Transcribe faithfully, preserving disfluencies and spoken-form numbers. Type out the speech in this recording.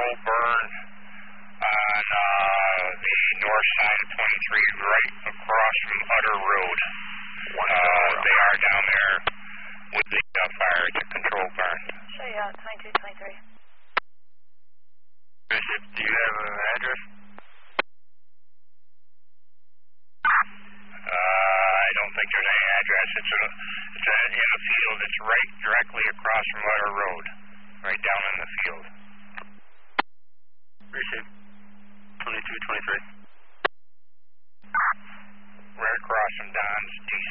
control burn on uh, the north side of twenty-three, right across from Utter Road. Uh, they are down there with the uh, fire at the control burn. Show you out, twenty-two twenty-three. Bishop, do you have an address? Uh, I don't think there's any address. It's, a, it's a, in a field. It's right directly across from Utter Road, right down in the field. Receive. twenty-two twenty-three. Right across from Don's D